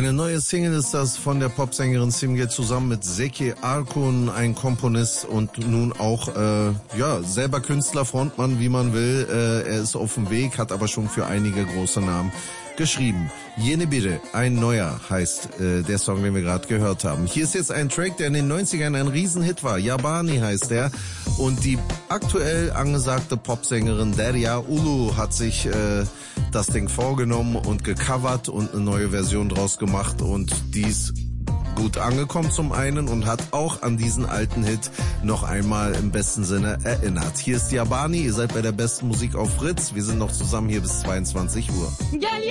Eine neue Single ist das von der Popsängerin Simge zusammen mit Zeki Arkun, ein Komponist und nun auch selber Künstler, Frontmann, wie man will. Er ist auf dem Weg, hat aber schon für einige große Namen geschrieben. Yeni Biri, ein neuer, heißt der Song, den wir gerade gehört haben. Hier ist jetzt ein Track, der in den 90ern ein Riesenhit war. Yabani heißt er. Und die aktuell angesagte Popsängerin Derya Ulu hat sich das Ding vorgenommen und gecovert und eine neue Version draus gemacht. Und die ist gut angekommen zum einen und hat auch an diesen alten Hit noch einmal im besten Sinne erinnert. Hier ist Yabani, ihr seid bei der besten Musik auf Fritz. Wir sind noch zusammen hier bis 22 Uhr. Yeah, yeah.